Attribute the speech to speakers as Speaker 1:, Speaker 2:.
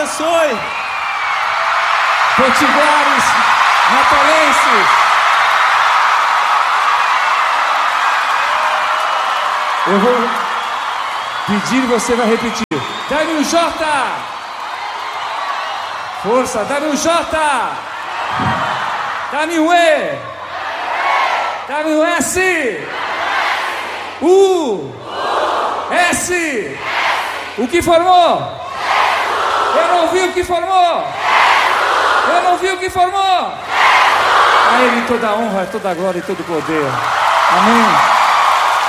Speaker 1: abençoe. Potiguares, natolenses. Eu vou pedir e você vai repetir. Dá-me um J. Força, dá-me um J. Dá-me um E. Dá-me um S. U. S. O que formou? Eu não vi o que formou. Eu não vi o que formou. A Ele toda a honra, toda a glória e todo o poder. Amém.